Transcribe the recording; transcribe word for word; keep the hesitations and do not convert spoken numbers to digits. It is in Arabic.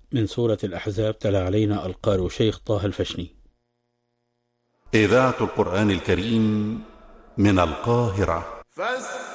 من سورة الأحزاب تلا علينا القارئ شيخ طه الفشني. إذاعة القرآن الكريم من القاهرة.